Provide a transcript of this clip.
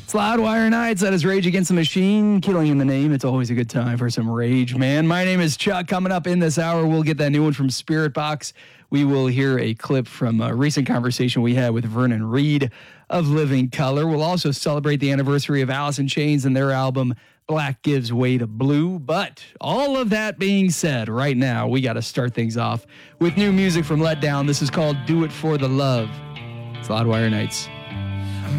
Loudwire Nights, that is Rage Against the Machine, Killing in the Name. It's always a good time for some rage, man. My name is Chuck. Coming up in this hour, we'll get that new one from Spirit Box. We will hear a clip from a recent conversation we had with Vernon Reid of Living Color. We'll also celebrate the anniversary of Alice in Chains and their album Black Gives Way to Blue. But all of that being said, right now, we got to start things off with new music from Let Down. This is called Do It For The Love. It's Loudwire Nights.